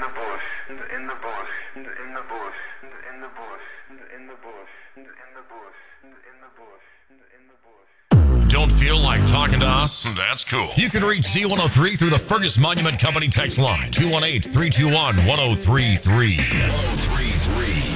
the bush, in the bush, in the bush, in the bush, in the bush, in the bush, in the bush, in the bush. Don't feel like talking to us? That's cool. You can reach Z103 through the Fergus Monument Company text line, 218-321-1033. 1033.